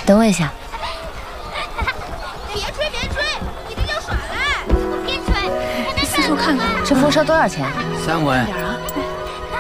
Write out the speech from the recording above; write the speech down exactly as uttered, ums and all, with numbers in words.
等我一下。 别吹，别吹，你这叫耍赖！我别吹， 四处看看，这风车多少钱？ 三文。